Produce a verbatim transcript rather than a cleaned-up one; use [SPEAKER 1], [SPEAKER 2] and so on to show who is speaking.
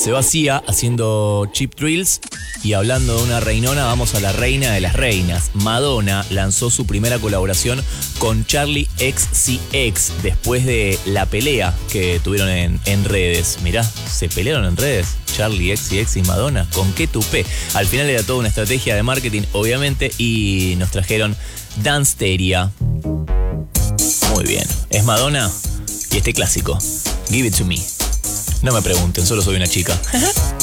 [SPEAKER 1] se vacía haciendo Cheap Thrills. Y hablando de una reinona, vamos a la reina de las reinas. Madonna lanzó su primera colaboración con Charli X C X después de la pelea que tuvieron en, en redes. Mirá, se pelearon en redes. Charli X C X y Madonna, ¿con qué tupé? Al final era toda una estrategia de marketing, obviamente, y nos trajeron Danceteria. Muy bien, es Madonna y este clásico, Give It To Me. No me pregunten, solo soy una chica.